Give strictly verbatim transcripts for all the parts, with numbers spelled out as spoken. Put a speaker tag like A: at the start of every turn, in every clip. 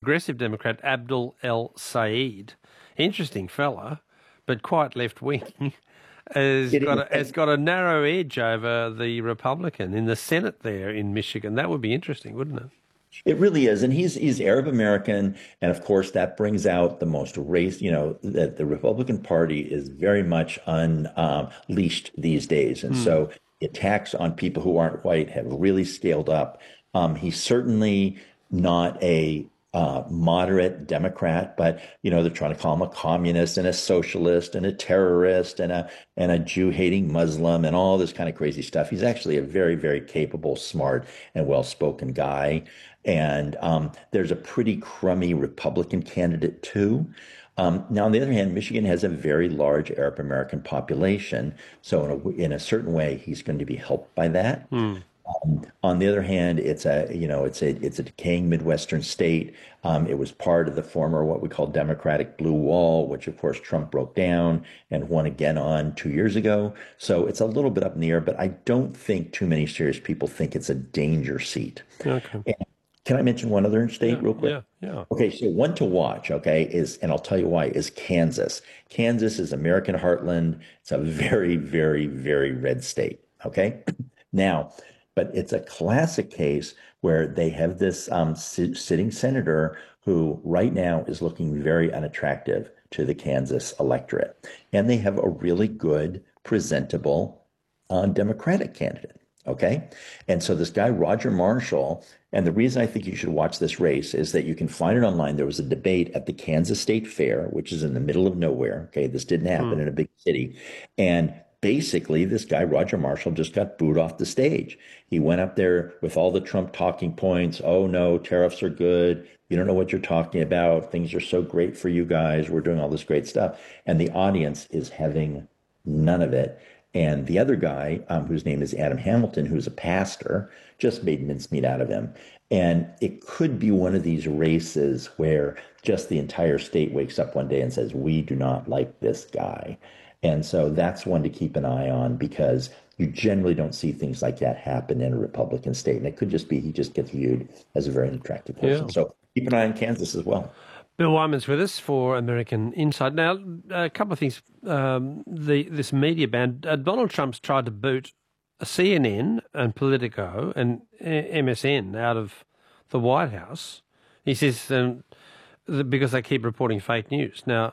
A: progressive Democrat Abdul El Sayed. Interesting fella, but quite left-wing. Has
B: It
A: got
B: is.
A: a, has got a narrow edge over the Republican in the Senate there in Michigan. That would be interesting, wouldn't it?
B: It really is, and he's he's Arab American, and of course that brings out the most race. You know that the Republican Party is very much unleashed these days, and
A: Hmm.
B: so the attacks on people who aren't white have really scaled up. Um, he's certainly not a uh, moderate Democrat, but you know they're trying to call him a communist and a socialist and a terrorist and a and a Jew-hating Muslim and all this kind of crazy stuff. He's actually a very, very capable, smart, and well-spoken guy. And um, there's a pretty crummy Republican candidate too. Um, now, on the other hand, Michigan has a very large Arab American population, so in a, in a certain way, he's going to be helped by that.
A: Hmm.
B: Um, on the other hand, it's a you know it's a it's a decaying Midwestern state. Um, it was part of the former what we call Democratic blue wall, which of course Trump broke down and won again on two years ago. So it's a little bit up in the air, but I don't think too many serious people think it's a danger seat.
A: Okay.
B: And can I mention one other state
A: Yeah,
B: real quick?
A: yeah, yeah.
B: Okay, so one to watch, okay, is, and I'll tell you why, is Kansas. Kansas is American heartland. It's a very, very, very red state, okay? Now, but it's a classic case where they have this um, si- sitting senator who right now is looking very unattractive to the Kansas electorate. And they have a really good, presentable uh, Democratic candidate. Okay. And so this guy, Roger Marshall, and the reason I think you should watch this race is that you can find it online. There was a debate at the Kansas State Fair, which is in the middle of nowhere. Okay. This didn't happen
A: Hmm.
B: in a big city. And basically, this guy, Roger Marshall, just got booed off the stage. He went up there with all the Trump talking points. Oh, no, tariffs are good. You don't know what you're talking about. Things are so great for you guys. We're doing all this great stuff. And the audience is having none of it. And the other guy, um, whose name is Adam Hamilton, who's a pastor, just made mincemeat out of him. And it could be one of these races where just the entire state wakes up one day and says, we do not like this guy. And so that's one to keep an eye on because you generally don't see things like that happen in a Republican state. And it could just be he just gets viewed as a very attractive person.
A: Yeah.
B: So keep an eye on Kansas as well.
A: Bill Wyman's with us for American Insight. Now, a couple of things. Um, the this media ban. Uh, Donald Trump's tried to boot C N N and Politico and M S N out of the White House. He says um, the, because they keep reporting fake news. Now,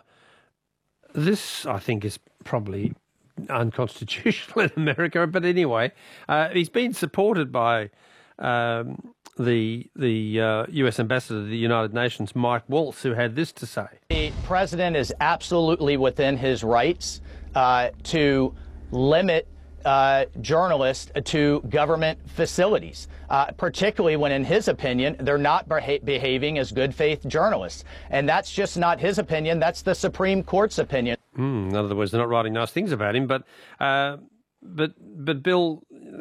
A: this I think is probably unconstitutional in America. But anyway, uh, he's been supported by um, the the uh, U S ambassador to the United Nations, Mike Waltz, who had this to say.
C: The president is absolutely within his rights uh, to limit uh, journalists to government facilities, uh, particularly when, in his opinion, they're not beha- behaving as good faith journalists. And that's just not his opinion. That's the Supreme Court's opinion.
A: Mm, in other words, they're not writing nice things about him. But, uh, but, but Bill,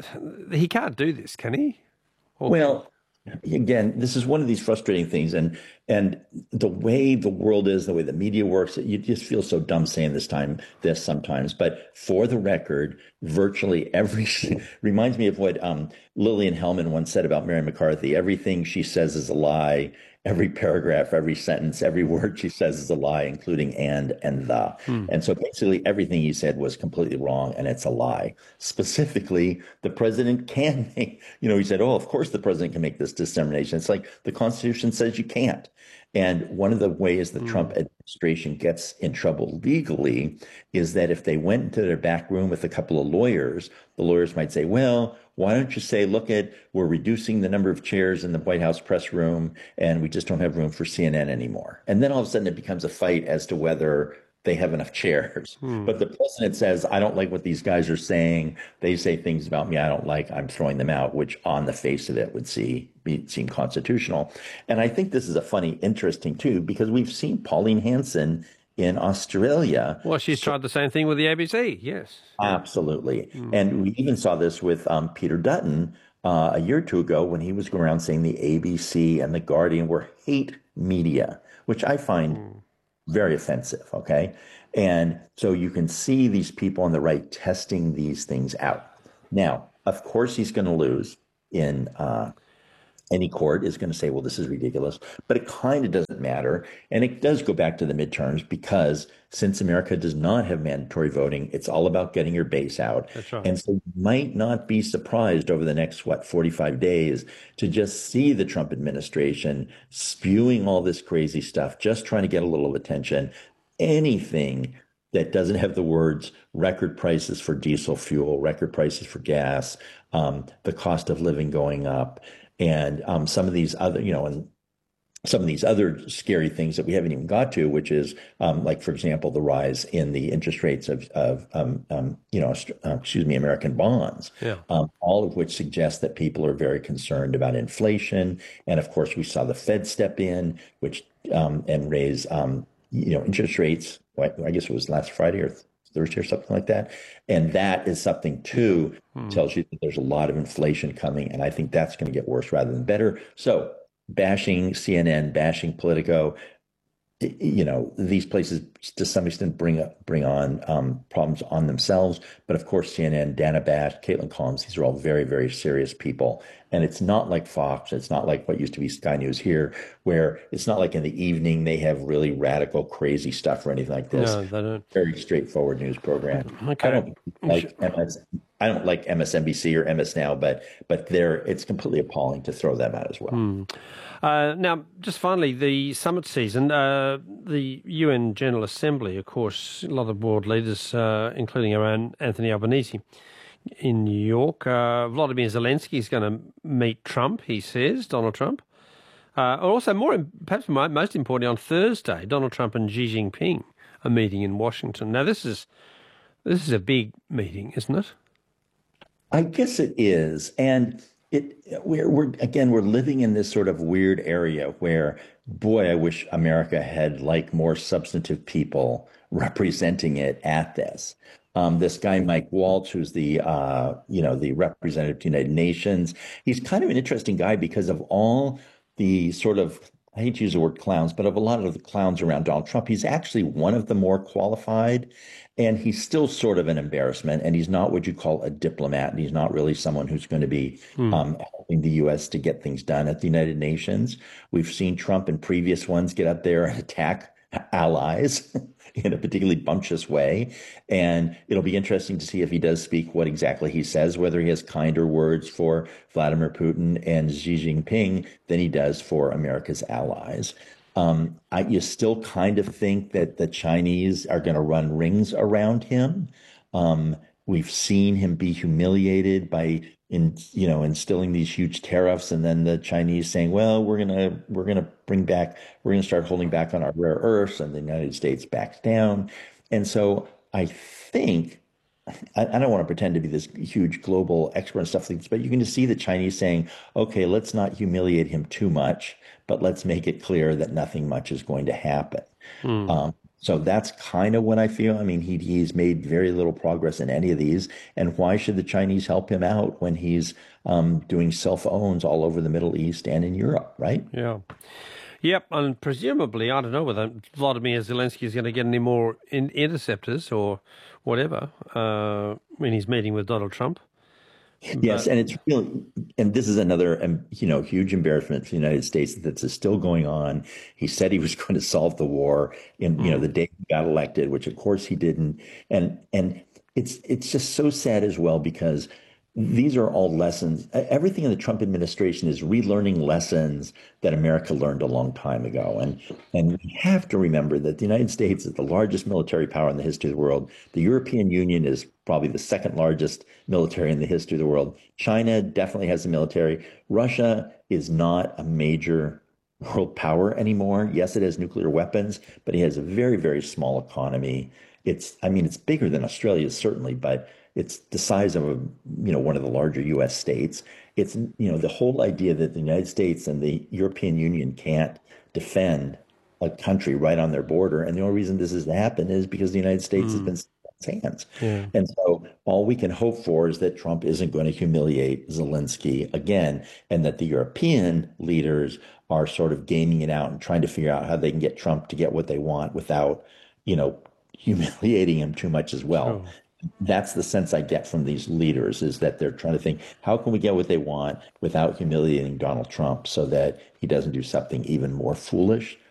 A: he can't do this, can he? Or
B: Well, again, this is one of these frustrating things, and and the way the world is, the way the media works, you just feel so dumb saying this time this sometimes. But for the record, virtually every reminds me of what um, Lillian Hellman once said about Mary McCarthy. Everything she says is a lie. Every paragraph, every sentence, every word she says is a lie, including and and the.
A: Hmm.
B: And so basically everything he said was completely wrong and it's a lie. Specifically, the president can make, you know, he said, oh, of course the president can make this determination. It's like the Constitution says you can't. And one of the ways the
A: Hmm.
B: Trump administration gets in trouble legally is that if they went into their back room with a couple of lawyers, the lawyers might say, well, why don't you say, look at, we're reducing the number of chairs in the White House press room and we just don't have room for C N N anymore. And then all of a sudden it becomes a fight as to whether they have enough chairs.
A: Hmm.
B: But the president says, I don't like what these guys are saying. They say things about me I don't like. I'm throwing them out, which on the face of it would see, be, seem constitutional. And I think this is a funny, interesting too, because we've seen Pauline Hanson in Australia.
A: Well, she's tried the same thing with the A B C, yes.
B: Absolutely. And we even saw this with um, Peter Dutton uh, a year or two ago when he was going around saying the A B C and the Guardian were hate media, which I find
A: Mm.
B: very offensive. Okay. And so you can see these people on the right testing these things out. Now, of course, he's going to lose in uh, any court is going to say, well, this is ridiculous, but it kind of doesn't matter. And it does go back to the midterms because since America does not have mandatory voting, it's all about getting your base out.
A: That's right.
B: And so you might not be surprised over the next, what, forty-five days to just see the Trump administration spewing all this crazy stuff, just trying to get a little attention. Anything that doesn't have the words record prices for diesel fuel, record prices for gas, um, the cost of living going up, and um, some of these other, you know, and some of these other scary things that we haven't even got to, which is um, like, for example, the rise in the interest rates of, of um, um, you know, uh, excuse me, American bonds,
A: yeah.
B: um, all of which suggests that people are very concerned about inflation. And of course, we saw the Fed step in, which um, and raise, um, you know, interest rates. I guess it was last Friday or Thursday or something like that. And that is something too, hmm. tells you that there's a lot of inflation coming. And I think that's going to get worse rather than better. So bashing C N N, bashing Politico, you know, these places to some extent bring up, bring on um, problems on themselves. But of course, C N N, Dana Bash, Caitlin Collins, these are all very, very serious people. And it's not like Fox. It's not like what used to be Sky News here, where it's not like in the evening they have really radical, crazy stuff or anything like this.
A: No, they don't.
B: Very straightforward news program.
A: Okay.
B: I don't like M S. I don't like M S N B C or M S Now, but but they're it's completely appalling to throw them out as well.
A: Hmm. Uh, now, just finally, the summit season, uh, the U N General Assembly, of course, a lot of world leaders, uh, including our own Anthony Albanese in New York. Uh, Vladimir Zelensky is going to meet Trump, he says, Donald Trump. Uh, also, more perhaps most importantly, on Thursday, Donald Trump and Xi Jinping are meeting in Washington. Now, this is this is a big meeting, isn't it?
B: I guess it is, and. It, we're, we're again, we're living in this sort of weird area where, boy, I wish America had like more substantive people representing it at this. Um, this guy, Mike Waltz, who's the, uh, you know, the representative to the United Nations. He's kind of an interesting guy because of all the sort of, I hate to use the word clowns, but of a lot of the clowns around Donald Trump, he's actually one of the more qualified. And he's still sort of an embarrassment, and he's not what you call a diplomat, and he's not really someone who's going to be hmm. um, helping the U S to get things done at the United Nations. We've seen Trump in previous ones get up there and attack allies in a particularly bumptious way. And it'll be interesting to see if he does speak what exactly he says, whether he has kinder words for Vladimir Putin and Xi Jinping than he does for America's allies. Um, I, you still kind of think that the Chinese are going to run rings around him. Um, we've seen him be humiliated by, in you know, instilling these huge tariffs, and then the Chinese saying, "Well, we're gonna we're gonna bring back, we're gonna start holding back on our rare earths," and the United States backs down. And so I think. I, I don't want to pretend to be this huge global expert and stuff like this, but you can just see the Chinese saying, okay, let's not humiliate him too much, but let's make it clear that nothing much is going to happen. Hmm. Um, so that's kind of what I feel. I mean, he, he's made very little progress in any of these. And why should the Chinese help him out when he's um, doing self-owns all over the Middle East and in Europe, right?
A: Yeah. Yep, and presumably, I don't know whether Vladimir Zelensky is going to get any more in interceptors or whatever uh, when he's meeting with Donald Trump.
B: Yes, but, and it's really, and this is another, um, you know, huge embarrassment for the United States that this is still going on. He said he was going to solve the war in, you know, the day he got elected, which of course he didn't, and and it's it's just so sad as well because. These are all lessons. Everything in the Trump administration is relearning lessons that America learned a long time ago. And, and we have to remember that the United States is the largest military power in the history of the world. The European Union is probably the second largest military in the history of the world. China definitely has a military. Russia is not a major world power anymore. Yes, it has nuclear weapons, but it has a very, very small economy. It's, I mean, it's bigger than Australia, certainly, but it's the size of a, you know, one of the larger U S states. It's, you know, the whole idea that the United States and the European Union can't defend a country right on their border. And the only reason this has happened is because the United States mm. has been in its hands. Yeah. And so all we can hope for is that Trump isn't going to humiliate Zelensky again, and that the European leaders are sort of gaming it out and trying to figure out how they can get Trump to get what they want without, you know, humiliating him too much as well. Sure. That's the sense I get from these leaders, is that they're trying to think, how can we get what they want without humiliating Donald Trump so that he doesn't do something even more foolish?